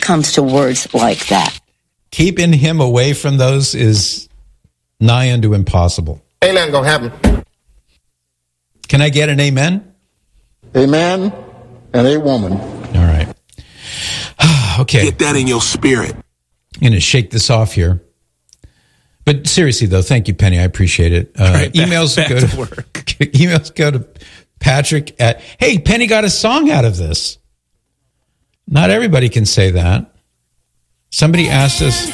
comes to words like that. Keeping him away from those is nigh unto impossible. Ain't nothing gonna happen. Can I get an amen? A man and a woman. All right. Okay. Get that in your spirit. I'm going to shake this off here. But seriously, though, thank you, Penny. I appreciate it. Right, emails back go to to work. Emails go to Patrick at, hey, Penny got a song out of this. Not everybody can say that. Somebody asked us.